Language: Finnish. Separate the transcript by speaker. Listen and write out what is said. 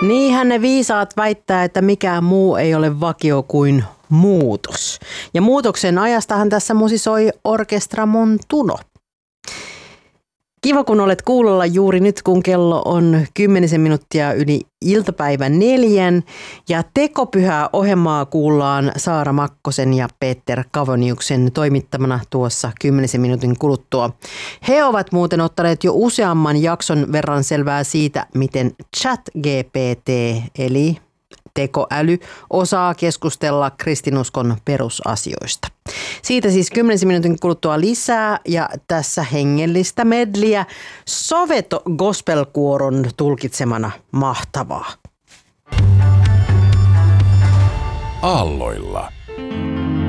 Speaker 1: Niinhän ne viisaat väittää, että mikään muu ei ole vakio kuin muutos. Ja muutoksen ajastahan tässä musisoi Orchestra Montuno. Kiva, kun olet kuulolla juuri nyt, kun kello on 10 minuuttia yli iltapäivän 4. Ja tekopyhää ohjelmaa kuullaan Saara Makkosen ja Peter Kavoniuksen toimittamana tuossa 10 minuutin kuluttua. He ovat muuten ottaneet jo useamman jakson verran selvää siitä, miten ChatGPT eli tekoäly osaa keskustella kristinuskon perusasioista. Siitä siis 10 minuutin kuluttua lisää ja tässä hengellistä medliä Soveto gospelkuoron tulkitsemana mahtavaa.
Speaker 2: Aalloilla.